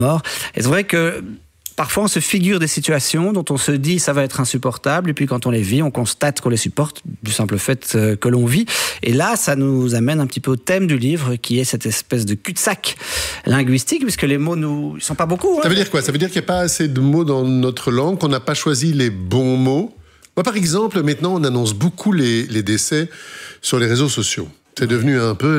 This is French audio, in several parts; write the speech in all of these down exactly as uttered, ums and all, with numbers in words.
mort. Et c'est vrai que parfois on se figure des situations dont on se dit ça va être insupportable, et puis quand on les vit, on constate qu'on les supporte du simple fait que l'on vit. Et là, ça nous amène un petit peu au thème du livre, qui est cette espèce de cul-de-sac linguistique, puisque les mots nous ils sont pas beaucoup. Hein. Ça veut dire quoi? Ça veut dire qu'il n'y a pas assez de mots dans notre langue, qu'on n'a pas choisi les bons mots. Moi, par exemple, maintenant, on annonce beaucoup les, les décès sur les réseaux sociaux. C'est devenu un peu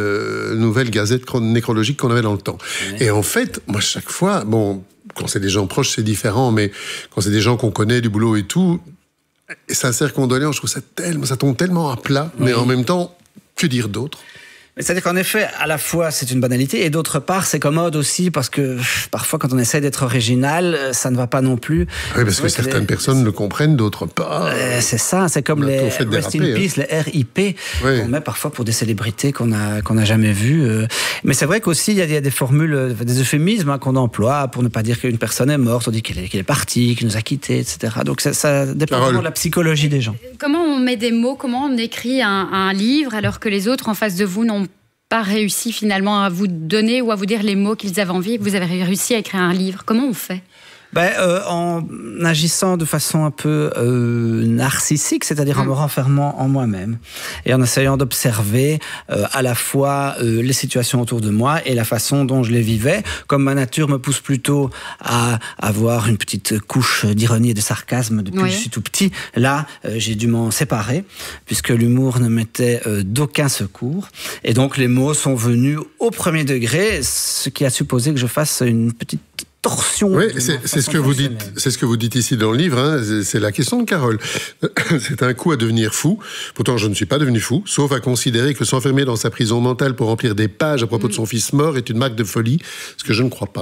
la nouvelle gazette nécrologique qu'on avait dans le temps. Ouais. Et en fait, moi, chaque fois, bon, quand c'est des gens proches, c'est différent, mais quand c'est des gens qu'on connaît, du boulot et tout, et sincère condoléance, je trouve ça tellement, ça tombe tellement à plat, oui. Mais en même temps, que dire d'autre? C'est-à-dire qu'en effet, à la fois, c'est une banalité, et d'autre part, c'est commode aussi, parce que parfois, quand on essaie d'être original, ça ne va pas non plus. Oui, parce que certaines les... personnes le comprennent, d'autres pas. Euh, c'est ça, c'est comme les Rest déraper, in Peace, hein. Les R I P, oui. On met parfois pour des célébrités qu'on a, qu'on n'a jamais vues. Mais c'est vrai qu'aussi, il y, y a des formules, des euphémismes hein, qu'on emploie pour ne pas dire qu'une personne est morte, on dit qu'elle est, qu'elle est partie, qu'elle nous a quittés, et cetera. Donc ça, ça dépend Parole. vraiment de la psychologie des gens. Comment on met des mots, comment on écrit un, un livre, alors que les autres en face de vous n'ont pas réussi finalement à vous donner ou à vous dire les mots qu'ils avaient envie, vous avez réussi à écrire un livre. Comment on fait ? Ben, euh, en agissant de façon un peu euh, narcissique, c'est-à-dire mmh. en me renfermant en moi-même et en essayant d'observer euh, à la fois euh, les situations autour de moi et la façon dont je les vivais. Comme ma nature me pousse plutôt à avoir une petite couche d'ironie et de sarcasme depuis oui. que je suis tout petit, là, euh, j'ai dû m'en séparer puisque l'humour ne m'était euh, d'aucun secours. Et donc les mots sont venus au premier degré, ce qui a supposé que je fasse une petite torsion. Oui, c'est, c'est ce que vous dites. C'est ce que vous dites ici dans le livre. Hein, c'est, c'est la question de Carole. C'est un coup à devenir fou. Pourtant, je ne suis pas devenu fou, sauf à considérer que s'enfermer dans sa prison mentale pour remplir des pages à propos mmh. de son fils mort est une marque de folie, ce que je ne crois pas.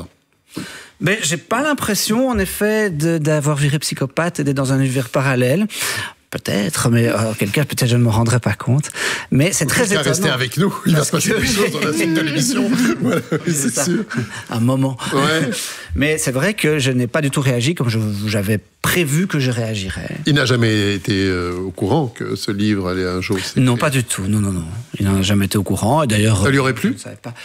Mais j'ai pas l'impression, en effet, de, d'avoir viré psychopathe et d'être dans un univers parallèle. Peut-être, mais en quel cas, peut-être je ne me rendrai pas compte. Mais c'est très étonnant. Rester avec nous, il va se passer des choses dans la suite de l'émission. Voilà, oui, c'est, c'est sûr. Un moment. Ouais. Mais c'est vrai que je n'ai pas du tout réagi comme je, j'avais prévu que je réagirais. Il n'a jamais été euh, au courant que ce livre allait un jour s'écrire. Non, pas du tout. Non, non, non. Il n'a jamais été au courant. Et d'ailleurs, ça lui aurait plu ? Je ne savais pas.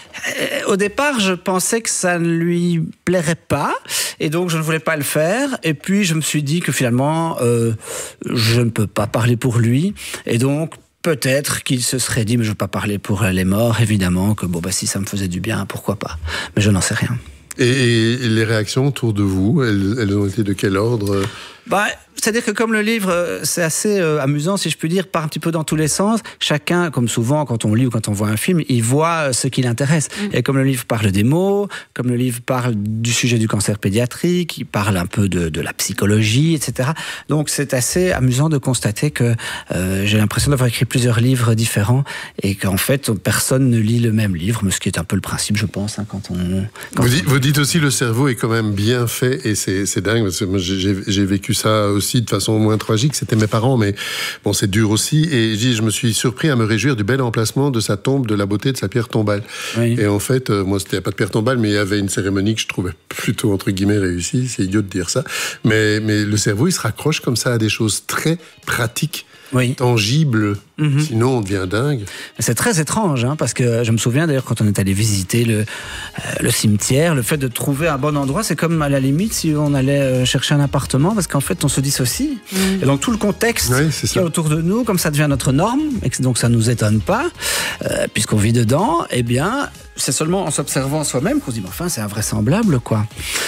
Au départ, je pensais que ça ne lui plairait pas, et donc je ne voulais pas le faire. Et puis je me suis dit que finalement, euh, je ne peux pas parler pour lui, et donc peut-être qu'il se serait dit, mais je ne veux pas parler pour les morts, évidemment, que bon bah si ça me faisait du bien, pourquoi pas. Mais je n'en sais rien. Et, et les réactions autour de vous, elles, elles ont été de quel ordre ? Bah, c'est-à-dire que comme le livre, c'est assez euh, amusant, si je puis dire, part un petit peu dans tous les sens. Chacun, comme souvent, quand on lit ou quand on voit un film, il voit ce qui l'intéresse. Mmh. Et comme le livre parle des mots, comme le livre parle du sujet du cancer pédiatrique, il parle un peu de, de la psychologie, et cetera. Donc c'est assez amusant de constater que euh, j'ai l'impression d'avoir écrit plusieurs livres différents et qu'en fait, personne ne lit le même livre, mais ce qui est un peu le principe, je pense, hein, quand on... Quand vous, on... Dites, vous dites aussi le cerveau est quand même bien fait, et c'est, c'est dingue, parce que moi, j'ai, j'ai vécu ça aussi de façon moins tragique, c'était mes parents, mais bon, c'est dur aussi. Et je, je me suis surpris à me réjouir du bel emplacement de sa tombe, de la beauté de sa pierre tombale. Oui. Et en fait, euh, moi, c'était pas de pierre tombale, mais il y avait une cérémonie que je trouvais plutôt, entre guillemets, réussie. C'est idiot de dire ça. Mais, mais le cerveau, il se raccroche comme ça à des choses très pratiques. Oui. Tangible, mm-hmm. Sinon on devient dingue. C'est très étrange, hein, parce que je me souviens d'ailleurs quand on est allé visiter le, euh, le cimetière, le fait de trouver un bon endroit, c'est comme à la limite si on allait euh, chercher un appartement, parce qu'en fait on se dissocie. Mm. Et donc tout le contexte oui, qui est autour de nous, comme ça devient notre norme, et que donc ça ne nous étonne pas, euh, puisqu'on vit dedans, eh bien c'est seulement en s'observant soi-même qu'on se dit, mais enfin c'est invraisemblable quoi.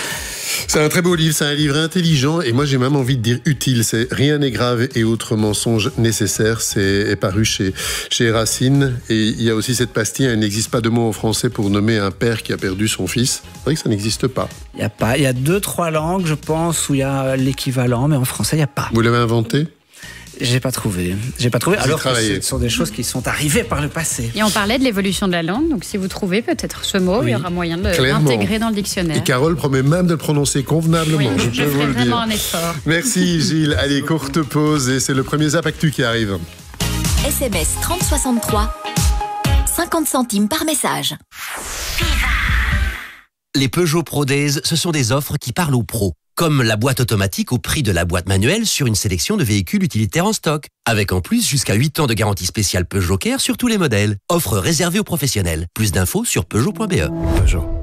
C'est un très beau livre, c'est un livre intelligent et moi j'ai même envie de dire utile. C'est Rien n'est grave et autres mensonges nécessaires. C'est est paru chez, chez Racine. Et il y a aussi cette pastille, il n'existe pas de mot en français pour nommer un père qui a perdu son fils. C'est vrai que ça n'existe pas. Il y a pas, il y a deux, trois langues, je pense, où il y a l'équivalent, mais en français il n'y a pas. Vous l'avez inventé ? J'ai pas trouvé. J'ai pas trouvé. Vous alors que ce sont des choses qui sont arrivées par le passé. Et on parlait de l'évolution de la langue, donc si vous trouvez peut-être ce mot, oui. Il y aura moyen de l'intégrer dans le dictionnaire. Et Carole promet même de le prononcer convenablement. Oui, je je peux ferai vous vraiment le dire. un effort. Merci Gilles. Allez, courte pause et c'est le premier Zap Actu qui arrive. S M S trente soixante-trois, cinquante centimes par message. Les Peugeot Pro Days, ce sont des offres qui parlent aux pros. Comme la boîte automatique au prix de la boîte manuelle sur une sélection de véhicules utilitaires en stock. Avec en plus jusqu'à huit ans de garantie spéciale Peugeot Care sur tous les modèles. Offre réservée aux professionnels. Plus d'infos sur Peugeot point B E. Peugeot.